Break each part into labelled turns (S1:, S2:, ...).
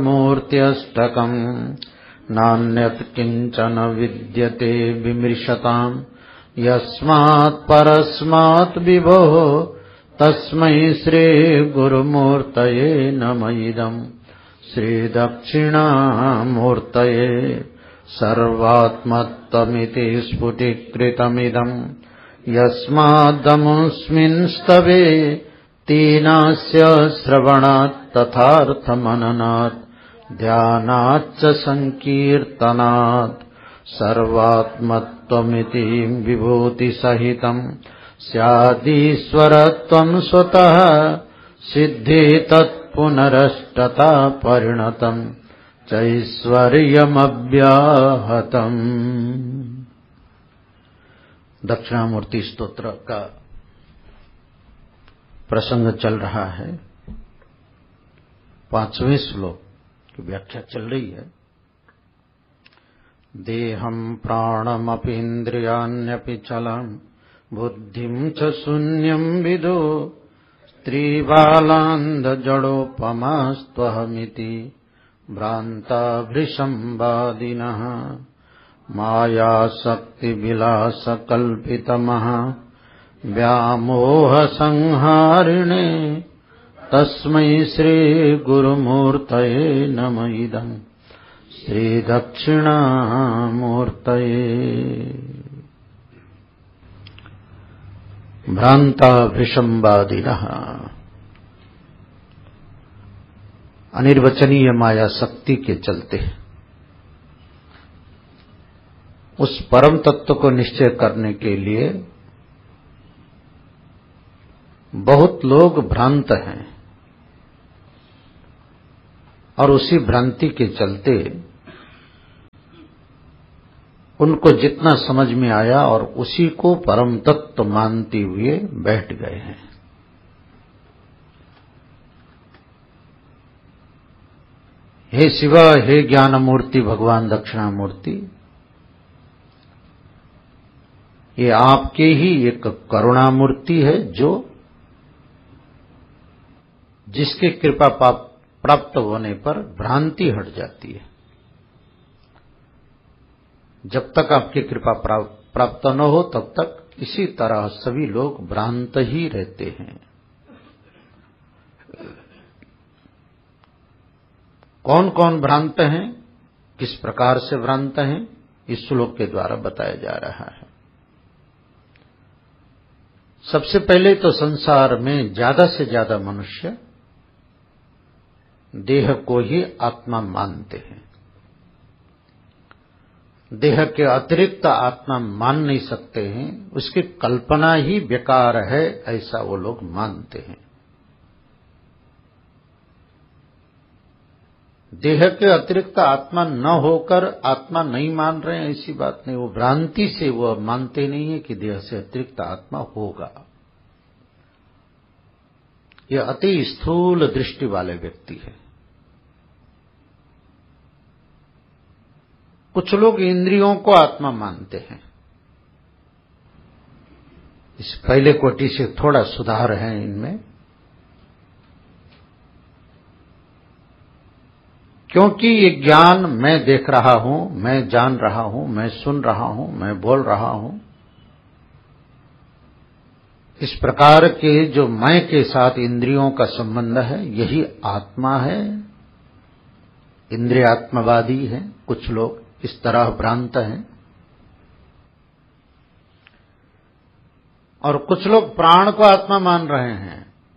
S1: मूर्त्यष्टकम् नान्यत् किञ्चन विद्यते विमृशताम् यस्मात् परस्मात् विभोः तस्मै श्रीगुरुमूर्तये नम इदम् श्रीदक्षिणामूर्तये सर्वात्मत्वमिति स्फुटीकृतमिदम् यस्मादमुस्मिंस्तवे तीनास्य श्रवणात् तथार्थमननात् ध्यानाच्च संकीर्तनात् सर्वात्मत्वमिति विभूतिसहितम् स्यादीश्वरत्वं स्वतः सिद्धि तत्पुनरष्टता परिणतम् चैश्वर्यमव्याहतम्। दक्षिणामूर्ति स्तोत्र का प्रसंग चल रहा है। 5वें श्लोक की व्याख्या चल रही है। देहं प्राणमपीन्द्रियाण्यपि चलम् बुद्धिं च शून्यं विदो स्त्रीबालान्धजडोपमास्त्वहमिति भ्रान्ताभृशंवादिनः मायाशक्तिविलासकल्पितमः व्यामोहसंहारिणे तस्मै श्रीगुरुमूर्तये नम इदम् श्रीदक्षिणामूर्तये। भ्रांताभृशंवादिनः अनिर्वचनीय माया शक्ति के चलते उस परम तत्व को निश्चय करने के लिए बहुत लोग भ्रांत हैं और उसी भ्रांति के चलते उनको जितना समझ में आया और उसी को परम तत्व मानते हुए बैठ गए हैं। हे शिव, हे ज्ञान मूर्ति भगवान दक्षिणामूर्ति, ये आपके ही एक करुणा मूर्ति है जो जिसके कृपा प्राप्त होने पर भ्रांति हट जाती है। जब तक आपकी कृपा प्राप्त न हो तब तक इसी तरह सभी लोग भ्रांत ही रहते हैं। कौन कौन भ्रांत हैं, किस प्रकार से भ्रांत हैं, इस श्लोक के द्वारा बताया जा रहा है। सबसे पहले तो संसार में ज्यादा से ज्यादा मनुष्य देह को ही आत्मा मानते हैं। देह के अतिरिक्त आत्मा मान नहीं सकते हैं, उसकी कल्पना ही बेकार है, ऐसा वो लोग मानते हैं। देह के अतिरिक्त आत्मा न होकर आत्मा नहीं मान रहे हैं, ऐसी बात नहीं। वो भ्रांति से वो मानते नहीं है कि देह से अतिरिक्त आत्मा होगा। ये अति स्थूल दृष्टि वाले व्यक्ति है। कुछ लोग इंद्रियों को आत्मा मानते हैं। इस पहले कोटि से थोड़ा सुधार है इनमें, क्योंकि ये ज्ञान मैं देख रहा हूं, मैं जान रहा हूं, मैं सुन रहा हूं, मैं बोल रहा हूं, इस प्रकार के जो मैं के साथ इंद्रियों का संबंध है, यही आत्मा है। इंद्रियात्मवादी है कुछ लोग, इस तरह भ्रांत हैं। और कुछ लोग प्राण को आत्मा मान रहे हैं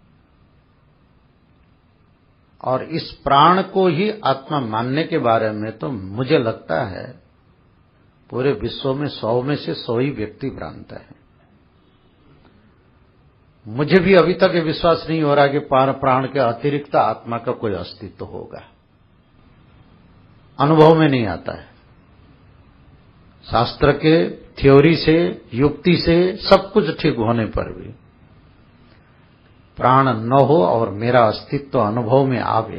S1: और इस प्राण को ही आत्मा मानने के बारे में तो मुझे लगता है पूरे विश्व में 100 में से 100 ही व्यक्ति भ्रांत है। मुझे भी अभी तक ये विश्वास नहीं हो रहा कि प्राण के अतिरिक्त आत्मा का कोई अस्तित्व होगा। अनुभव में नहीं आता है। शास्त्र के थ्योरी से, युक्ति से, सब कुछ ठीक होने पर भी प्राण न हो और मेरा अस्तित्व अनुभव में आवे,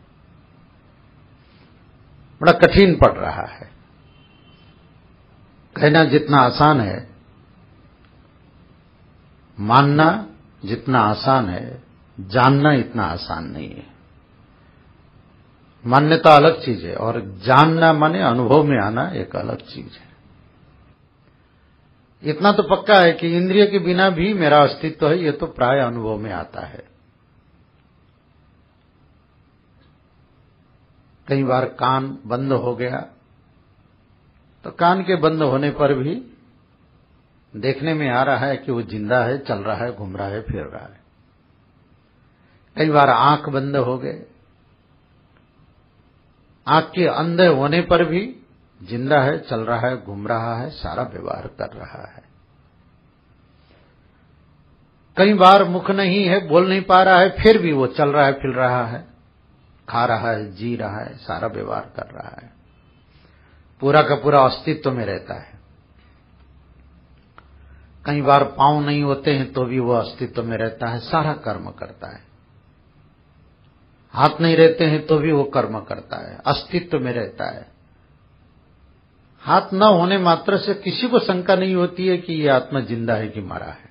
S1: बड़ा कठिन पड़ रहा है। कहना जितना आसान है, मानना जितना आसान है, जानना इतना आसान नहीं है। मान्यता अलग चीज है और जानना माने अनुभव में आना एक अलग चीज है। इतना तो पक्का है कि इंद्रिय के बिना भी मेरा अस्तित्व है, ये तो प्राय अनुभव में आता है। कई बार कान बंद हो गया तो कान के बंद होने पर भी देखने में आ रहा है कि वो जिंदा है, चल रहा है, घूम रहा है, फिर रहा है। कई बार आंख बंद हो गए, आंख के अंधे होने पर भी जिंदा है, चल रहा है, घूम रहा है, सारा व्यवहार कर रहा है। कई बार मुख नहीं है, बोल नहीं पा रहा है, फिर भी वो चल रहा है, फिर रहा है, खा रहा है, जी रहा है, सारा व्यवहार कर रहा है, पूरा का पूरा अस्तित्व में रहता है। कई बार पांव नहीं होते हैं तो भी वो अस्तित्व में रहता है, सारा कर्म करता है। हाथ नहीं रहते हैं तो भी वो कर्म करता है, अस्तित्व में रहता है। हाथ न होने मात्र से किसी को शंका नहीं होती है कि ये आत्मा जिंदा है कि मरा है।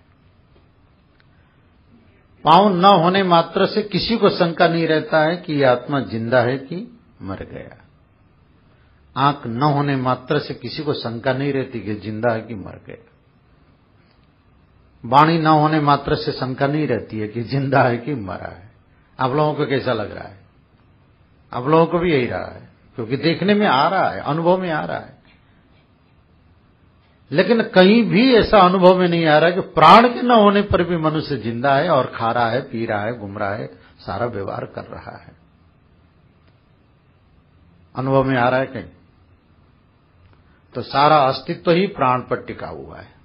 S1: पांव न होने मात्र से किसी को शंका नहीं रहता है कि ये आत्मा जिंदा है कि मर गया। आंख न होने मात्र से किसी को शंका नहीं रहती कि जिंदा है कि मर गया। वाणी न होने मात्र से शंका नहीं रहती है कि जिंदा है कि मरा है। आप लोगों को कैसा लग रहा है? आप लोगों को भी यही रहा है, क्योंकि देखने में आ रहा है, अनुभव में आ रहा है। लेकिन कहीं भी ऐसा अनुभव में नहीं आ रहा कि प्राण के न होने पर भी मनुष्य जिंदा है और खा रहा है, पी रहा है, घूम रहा है, सारा व्यवहार कर रहा है। अनुभव में आ रहा है कहीं? तो सारा अस्तित्व ही प्राण पर टिका हुआ है।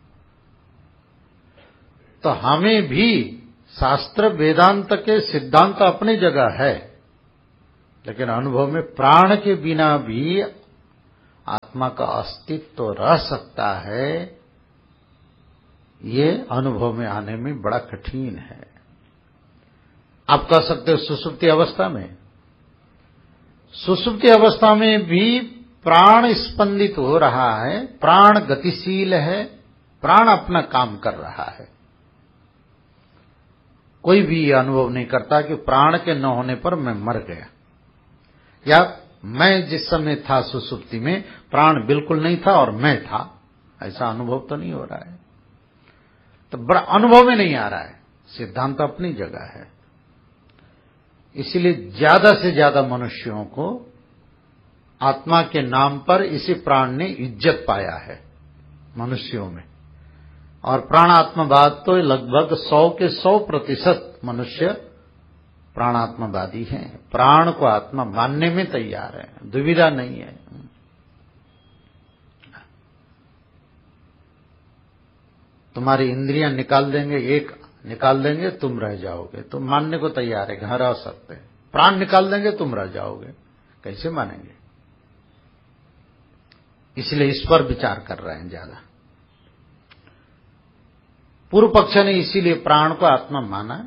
S1: तो हमें भी शास्त्र वेदांत के सिद्धांत अपनी जगह है, लेकिन अनुभव में प्राण के बिना भी आत्मा का अस्तित्व रह सकता है, ये अनुभव में आने में बड़ा कठिन है। आप कह सकते हो सुषुप्ति अवस्था में, सुषुप्ति अवस्था में भी प्राण स्पंदित हो रहा है, प्राण गतिशील है, प्राण अपना काम कर रहा है। कोई भी ये अनुभव नहीं करता कि प्राण के न होने पर मैं मर गया, या मैं जिस समय था सुषुप्ति में प्राण बिल्कुल नहीं था और मैं था, ऐसा अनुभव तो नहीं हो रहा है। तो बड़ा अनुभव में नहीं आ रहा है। सिद्धांत अपनी जगह है। इसलिए ज्यादा से ज्यादा मनुष्यों को आत्मा के नाम पर इसी प्राण ने इज्जत पाया है मनुष्यों में। और प्राणात्मवाद तो लगभग 100 के 100% मनुष्य प्राणात्मवादी हैं, प्राण को आत्मा मानने में तैयार है, दुविधा नहीं है। तुम्हारी इंद्रियां निकाल देंगे, एक निकाल देंगे, तुम रह जाओगे, तुम मानने को तैयार है, घर रह सकते हैं। प्राण निकाल देंगे, तुम रह जाओगे, कैसे मानेंगे? इसलिए इस पर विचार कर रहे हैं ज्यादा। पूर्व पक्ष ने इसीलिए प्राण को आत्मा माना।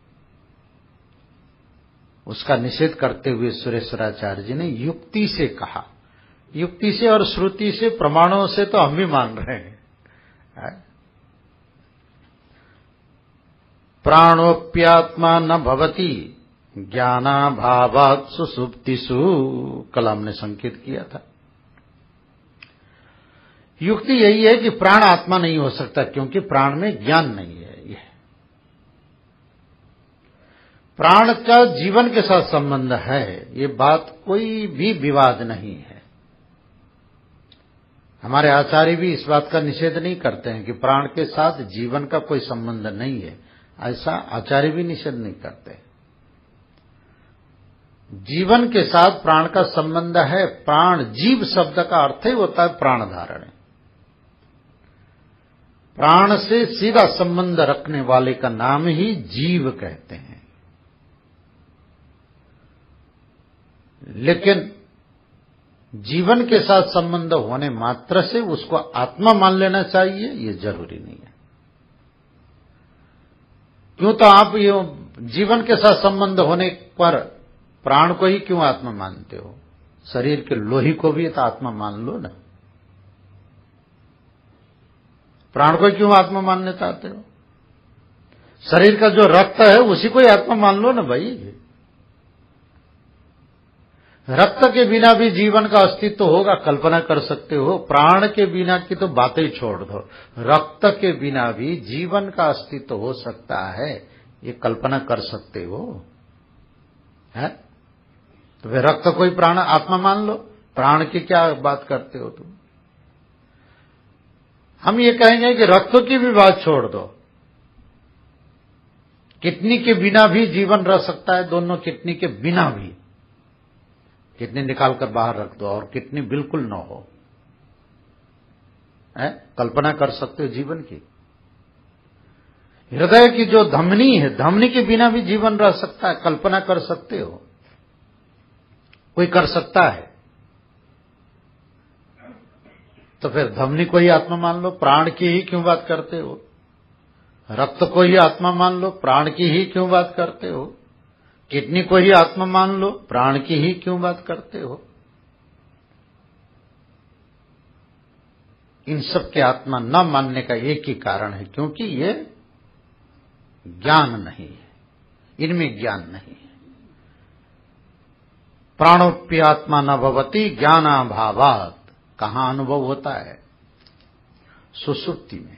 S1: उसका निषेध करते हुए सुरेश्वराचार्य जी ने युक्ति से कहा, युक्ति से और श्रुति से, प्रमाणों से तो हम भी मान रहे हैं। प्राणोप्यात्मा न भवति ज्ञानाभावात् सुषुप्तिषु, कल हमने संकेत किया था। युक्ति यही है कि प्राण आत्मा नहीं हो सकता, क्योंकि प्राण में ज्ञान नहीं है। यह प्राण का जीवन के साथ संबंध है, ये बात कोई भी विवाद नहीं है। हमारे आचार्य भी इस बात का निषेध नहीं करते हैं कि प्राण के साथ जीवन का कोई संबंध नहीं है, ऐसा आचार्य भी निषेध नहीं करते। जीवन के साथ प्राण का संबंध है। प्राण, जीव शब्द का अर्थ ही होता है प्राण धारण। प्राण से सीधा संबंध रखने वाले का नाम ही जीव कहते हैं। लेकिन जीवन के साथ संबंध होने मात्र से उसको आत्मा मान लेना चाहिए, ये जरूरी नहीं है। क्यों? तो आप ये जीवन के साथ संबंध होने पर प्राण को ही क्यों आत्मा मानते हो? शरीर के लोही को भी तो आत्मा मान लो ना। प्राण को क्यों आत्मा मानने चाहते हो? शरीर का जो रक्त है उसी को ही आत्मा मान लो ना भाई। रक्त के बिना भी जीवन का अस्तित्व होगा, कल्पना कर सकते हो। प्राण के बिना की तो बातें छोड़ दो, रक्त के बिना भी जीवन का अस्तित्व हो सकता है, ये कल्पना कर सकते हो है? तो फिर रक्त कोई प्राण आत्मा मान लो, प्राण की क्या बात करते हो तुम? हम ये कहेंगे कि रक्त की भी बात छोड़ दो, किडनी के बिना भी जीवन रह सकता है, दोनों किडनी के बिना भी। किडनी निकालकर बाहर रख दो और किडनी बिल्कुल न हो, है? कल्पना कर सकते हो जीवन की? हृदय की जो धमनी है, धमनी के बिना भी जीवन रह सकता है, कल्पना कर सकते हो? कोई कर सकता है? तो फिर धमनी को ही आत्मा मान लो, प्राण की ही क्यों बात करते हो? रक्त को ही आत्मा मान लो, प्राण की ही क्यों बात करते हो? किडनी को ही आत्मा मान लो, प्राण की ही क्यों बात करते हो? इन सब के आत्मा न मानने का एक ही कारण है, क्योंकि ये ज्ञान नहीं है, इनमें ज्ञान नहीं है। प्राणोप्य आत्मा न भवति ज्ञानाभावात्। कहां अनुभव होता है? सुषुप्ति में।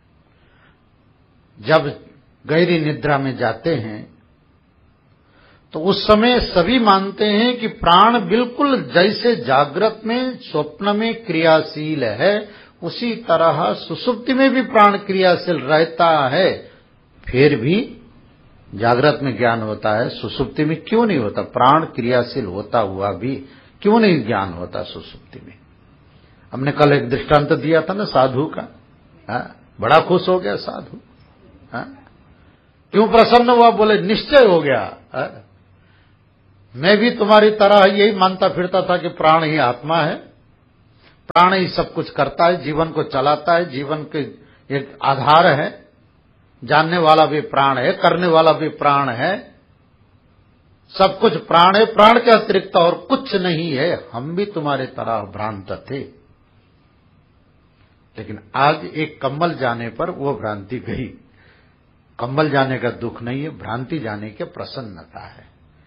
S1: जब गहरी निद्रा में जाते हैं तो उस समय सभी मानते हैं कि प्राण बिल्कुल जैसे जागृत में स्वप्न में क्रियाशील है, उसी तरह सुषुप्ति में भी प्राण क्रियाशील रहता है। फिर भी जागृत में ज्ञान होता है, सुषुप्ति में क्यों नहीं होता? प्राण क्रियाशील होता हुआ भी क्यों नहीं ज्ञान होता सुषुप्ति में? हमने कल एक दृष्टांत दिया था ना साधु का, बड़ा खुश हो गया साधु। क्यों प्रसन्न हुआ? बोले निश्चय हो गया। मैं भी तुम्हारी तरह यही मानता फिरता था कि प्राण ही आत्मा है, प्राण ही सब कुछ करता है, जीवन को चलाता है, जीवन के एक आधार है, जानने वाला भी प्राण है, करने वाला भी प्राण है, सब कुछ प्राण है, प्राण के अतिरिक्त और कुछ नहीं है। हम भी तुम्हारे तरह भ्रांत थे, लेकिन आज एक कंबल जाने पर वो भ्रांति गई। कंबल जाने का दुख नहीं है, भ्रांति जाने की प्रसन्नता है।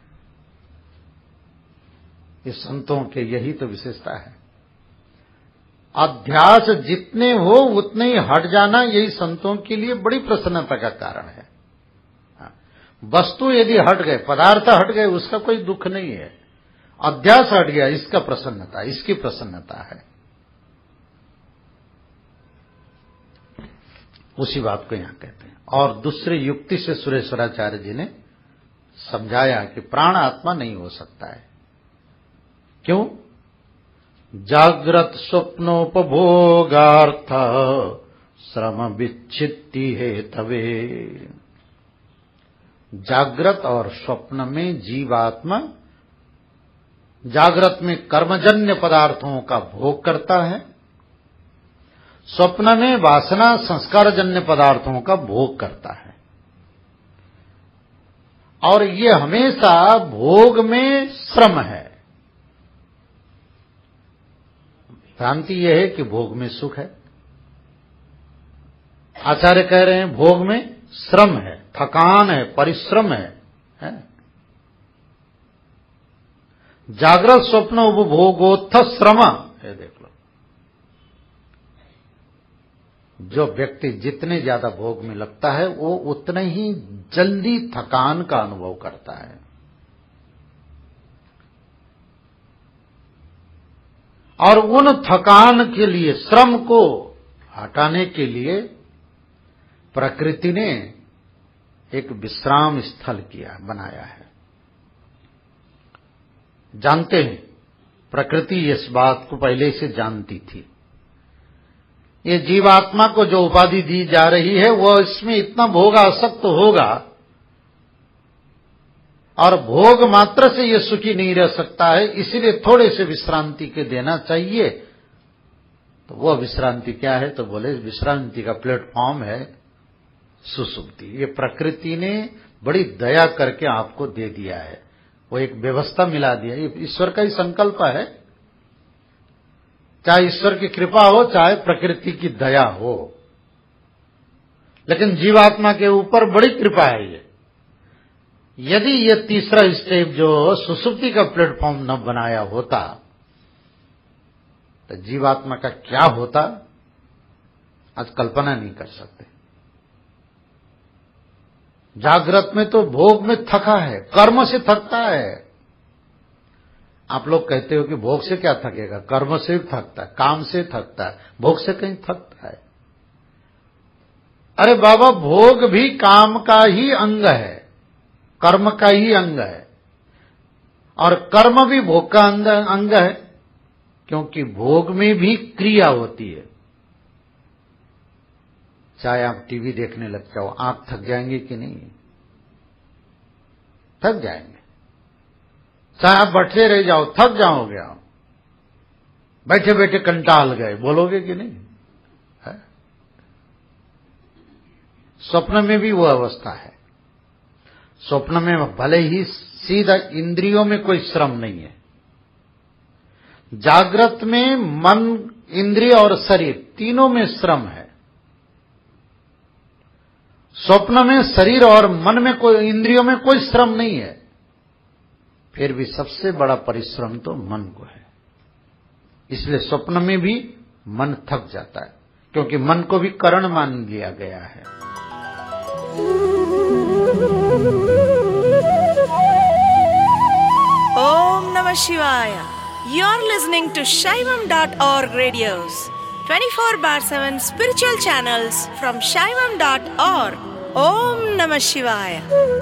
S1: ये संतों के यही तो विशेषता है। अध्यास जितने हो उतने ही हट जाना, यही संतों के लिए बड़ी प्रसन्नता का कारण है। वस्तु यदि हट गए, पदार्थ हट गए, उसका कोई दुख नहीं है। अध्यास हट गया, इसका प्रसन्नता, इसकी प्रसन्नता है। उसी बात को यहां कहते हैं। और दूसरी युक्ति से सुरेश्वराचार्य जी ने समझाया कि प्राण आत्मा नहीं हो सकता है। क्यों? जागृत स्वप्नोपभोगार्थ श्रम विच्छित्ति हेतवे। जागृत और स्वप्न में जीवात्मा जागृत में कर्मजन्य पदार्थों का भोग करता है, स्वप्न में वासना संस्कारजन्य पदार्थों का भोग करता है। और ये हमेशा भोग में श्रम है। भ्रांति यह है कि भोग में सुख है। आचार्य कह रहे हैं भोग में श्रम है, थकान है, परिश्रम है? जागृत स्वप्न उपभोगोत्थ श्रम, ये देख लो। जो व्यक्ति जितने ज्यादा भोग में लगता है वो उतने ही जल्दी थकान का अनुभव करता है। और उन थकान के लिए, श्रम को हटाने के लिए प्रकृति ने एक विश्राम स्थल किया, बनाया है। जानते हैं प्रकृति इस बात को पहले से जानती थी। ये जीवात्मा को जो उपाधि दी जा रही है वो इसमें इतना भोगासक्त होगा और भोग मात्र से ये सुखी नहीं रह सकता है, इसीलिए थोड़े से विश्रांति के देना चाहिए। तो वो विश्रांति क्या है? तो बोले विश्रांति का प्लेटफॉर्म है सुषुप्ति। ये प्रकृति ने बड़ी दया करके आपको दे दिया है, वो एक व्यवस्था मिला दिया। ये ईश्वर का ही संकल्प है, चाहे ईश्वर की कृपा हो चाहे प्रकृति की दया हो, लेकिन जीवात्मा के ऊपर बड़ी कृपा है ये। यदि ये तीसरा स्टेप जो सुसुप्ति का प्लेटफॉर्म न बनाया होता तो जीवात्मा का क्या होता, आज कल्पना नहीं कर सकते। जागृत में तो भोग में थका है, कर्म से थकता है। आप लोग कहते हो कि भोग से क्या थकेगा, कर्म से थकता है, काम से थकता है, भोग से कहीं थकता है। अरे बाबा, भोग भी काम का ही अंग है, कर्म का ही अंग है, और कर्म भी भोग का अंग है, क्योंकि भोग में भी क्रिया होती है। चाहे आप टीवी देखने लग जाओ, आंख थक जाएंगे कि नहीं? थक जाएंगे। चाहे आप बैठे रह जाओ, थक जाओगे आप, बैठे बैठे कंटाल गए, बोलोगे कि नहीं? है? स्वप्न में भी वो अवस्था है। स्वप्न में भले ही सीधा इंद्रियों में कोई श्रम नहीं है, जागृत में मन, इंद्रिय और शरीर तीनों में श्रम है। स्वप्न में शरीर और मन में कोई, इंद्रियों में कोई श्रम नहीं है। फिर भी सबसे बड़ा परिश्रम तो मन को है। इसलिए स्वप्न में भी मन थक जाता है, क्योंकि मन को भी कारण मान लिया गया है।
S2: Om Namah Shivaya. You're listening to Shaivam.org radios, 24/7 spiritual channels from Shaivam.org. Om Namah Shivaya.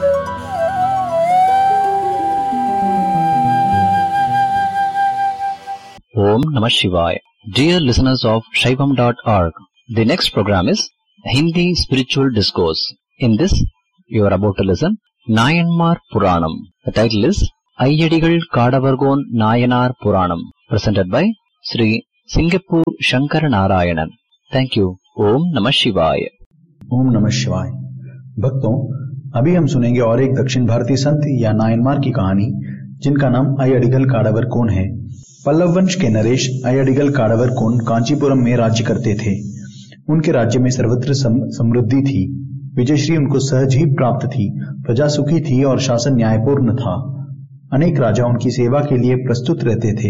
S3: Om Namah Shivaya. Dear listeners of Shaivam.org, the next program is Hindi Spiritual Discourse. In this, you are about to listen Nayanmar Puranam. The title is Ayyadigal Kadavargon Nayanar Puranam, presented by Sri Singapur Shankar Narayanan. Thank you. Om Namah Shivaya.
S4: ओम नमः शिवाय। भक्तों, अभी हम सुनेंगे और एक दक्षिण भारतीय संत या नायनमार की कहानी, जिनका नाम अय्यडिगल काडावरकोन है। पल्लव वंश के नरेश अय्यडिगल काडावरकोन कांचीपुरम में राज्य करते थे। उनके राज्य में सर्वत्र समृद्धि थी। विजयश्री उनको सहज ही प्राप्त थी। प्रजा सुखी थी और शासन न्यायपूर्ण था। अनेक राजा उनकी सेवा के लिए प्रस्तुत रहते थे।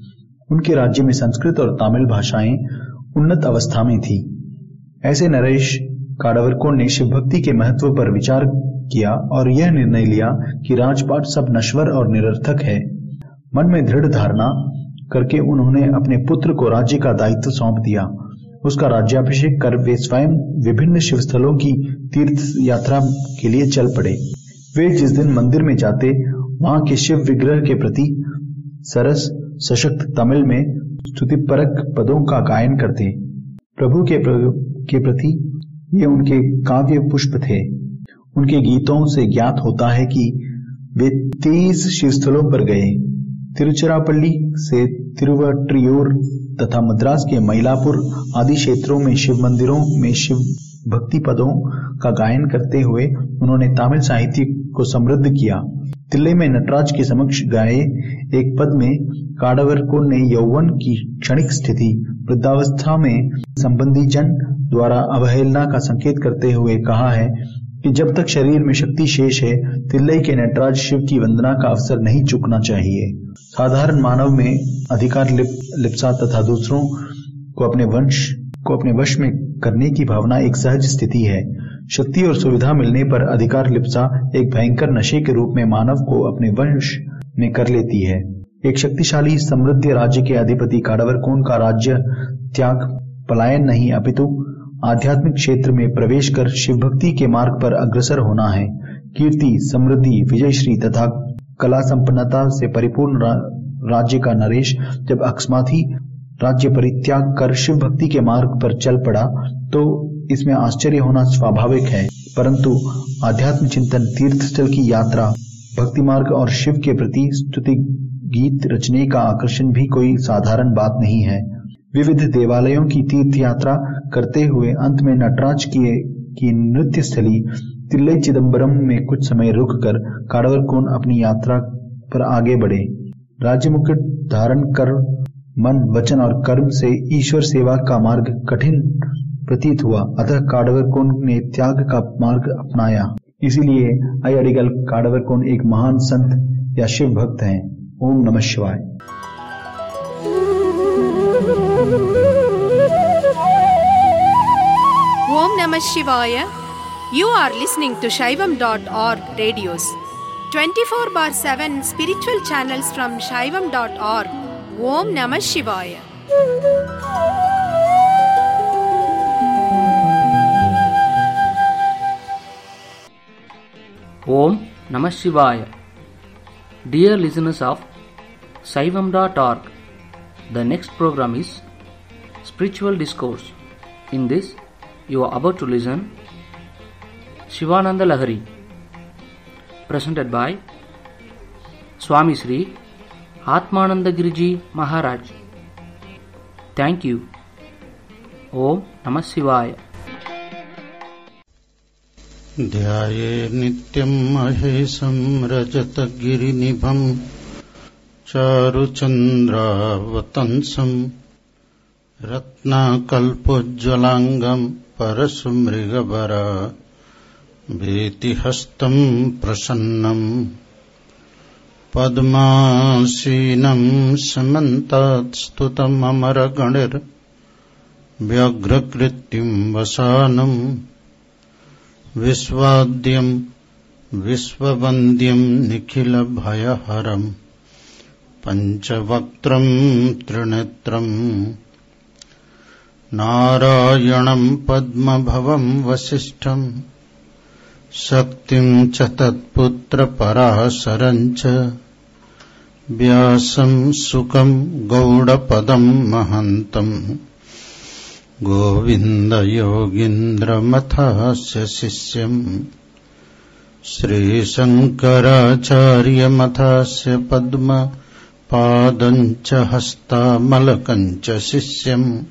S4: उनके राज्य में संस्कृत और तमिल भाषाएं उन्नत अवस्था में थी। ऐसे नरेश काडावरकोन ने शिव भक्ति के महत्व पर विचार किया और यह निर्णय लिया कि राजपाट सब नश्वर और निरर्थक है। मन में दृढ़ धारणा करके उन्होंने अपने पुत्र को राज्य का दायित्व सौंप दिया। उसका राज्याभिषेक कर वे स्वयं विभिन्न शिव स्थलों की तीर्थ यात्रा के लिए चल पड़े। वे जिस दिन मंदिर में जाते, वहां के शिव विग्रह के प्रति सरस सशक्त तमिल में स्तुतिपरक पदों का गायन करते। प्रभु के प्रति ये उनके काव्य पुष्प थे। उनके गीतों से ज्ञात होता है कि वे 23 शिवस्थलों पर गए। तिरुचिरापल्ली से तिरुवट्रियूर तथा मद्रास के मयलापुर आदि क्षेत्रों में शिव मंदिरों में शिव भक्ति पदों का गायन करते हुए उन्होंने तमिल साहित्य को समृद्ध किया। तिल्ले में नटराज के समक्ष गाए एक पद में काडावरकोन ने यौवन की क्षणिक स्थिति वृद्धावस्था में संबंधी जन द्वारा अवहेलना का संकेत करते हुए कहा है कि जब तक शरीर में शक्ति शेष है, तिल्लई के नटराज शिव की वंदना का अवसर नहीं चूकना चाहिए। साधारण मानव में अधिकार लिप्सा तथा दूसरों को अपने वश में करने की भावना एक सहज स्थिति है। शक्ति और सुविधा मिलने पर अधिकार लिप्सा एक भयंकर नशे के रूप में मानव को अपने वश में कर लेती है। एक शक्तिशाली समृद्ध राज्य के अधिपति काडावरकोन का राज्य त्याग पलायन नहीं, अपितु आध्यात्मिक क्षेत्र में प्रवेश कर शिव भक्ति के मार्ग पर अग्रसर होना है। कीर्ति, समृद्धि, विजयश्री तथा कला संपन्नता से परिपूर्ण राज्य का नरेश जब अकस्मात ही राज्य परित्याग कर शिव भक्ति के मार्ग पर चल पड़ा तो इसमें आश्चर्य होना स्वाभाविक है। परंतु आध्यात्म चिंतन, तीर्थस्थल की यात्रा, भक्ति मार्ग और शिव के प्रति स्तुति गीत रचने का आकर्षण भी कोई साधारण बात नहीं है। विविध देवालयों की तीर्थ यात्रा करते हुए अंत में नटराज की नृत्य स्थली तिल्लई चिदम्बरम में कुछ समय रुककर काडावरकोन अपनी यात्रा पर आगे बढ़े। राज्य मुकुट धारण कर मन, वचन और कर्म से ईश्वर सेवा का मार्ग कठिन प्रतीत हुआ, अतः काडावरकोन ने त्याग का मार्ग अपनाया। इसीलिए अय्यडिगल काडवरकोन एक महान संत या शिव भक्त हैं। ओम नमः शिवाय।
S2: Om Namah Shivaya. You are listening to Shaivam.org radios. 24/7 spiritual channels from Shaivam.org. Om Namah Shivaya.
S5: Om Namah Shivaya. Dear listeners of Shaivam.org, the next program is Spiritual Discourse. In this, you are about to listen Shivananda Lahari, presented by Swami Sri Atmananda Giriji Maharaj. Thank you. Om Namah Shivaya.
S1: ध्याये नित्यं महेशं रजतगिरिनिभं चारुचन्द्रावतंसं रत्नाकल्पोज्ज्वलाङ्गं परशुमृगवरा भीतिहस्तं प्रसन्नं पद्मासीनं समन्तात् स्तुतममरगणैर्व्यघ्रकृत्युं वसानं विश्वाद्यं विश्ववन्द्यं निखिलभयहरं पञ्चवक्त्रं त्रिनेत्रं नारायणं पद्मभवं वसिष्ठं शक्तिं च तत्पुत्रपराशरं च व्यासं सुकं गौडपदं महन्तम् गोविन्दयोगीन्द्रमथस्य शिष्यम् श्रीशङ्कराचार्यमथस्य पद्मपादं च हस्तामलकं च शिष्यम्